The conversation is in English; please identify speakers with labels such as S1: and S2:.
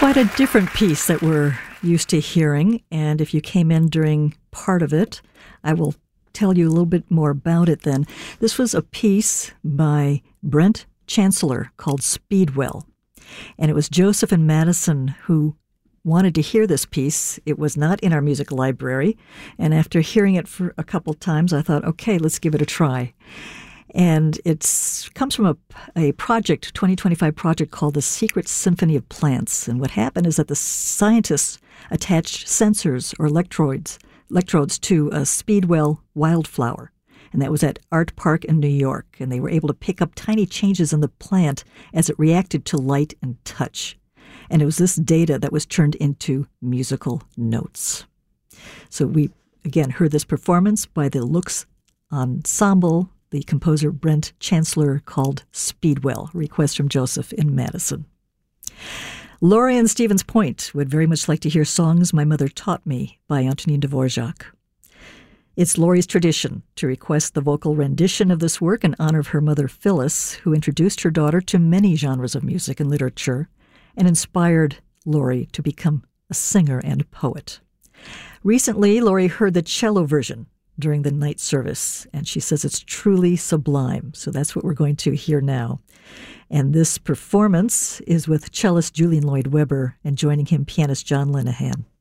S1: quite a different piece that we're used to hearing, and if you came in during part of it, I will tell you a little bit more about it then. This was a piece by Brent Chancellor called Speedwell, and it was Joseph and Madison who wanted to hear this piece. It was not in our music library, and after hearing it for a couple times, I thought, okay, let's give it a try. And it comes from a project, 2025 project called the Secret Symphony of Plants. And what happened is that the scientists attached sensors or electrodes to a Speedwell wildflower. And that was at Art Park in New York. And they were able to pick up tiny changes in the plant as it reacted to light and touch. And it was this data that was turned into musical notes. So we, again, heard this performance by the Lux Ensemble, the composer Brent Chancellor, called Speedwell, request from Joseph in Madison. Laurie in Stevens Point would very much like to hear Songs My Mother Taught Me by Antonin Dvorak. It's Laurie's tradition to request the vocal rendition of this work in honor of her mother Phyllis, who introduced her daughter to many genres of music and literature and inspired Laurie to become a singer and poet. Recently, Laurie heard the cello version during the night service, and she says it's truly sublime. So that's what we're going to hear now. And this performance is with cellist Julian Lloyd Webber and joining him pianist John Linehan.